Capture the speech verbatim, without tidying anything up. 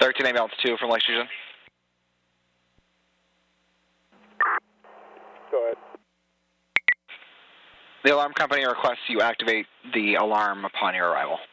thirteen ambulance two from Lake Fusion. Go ahead. The alarm company requests you activate the alarm upon your arrival.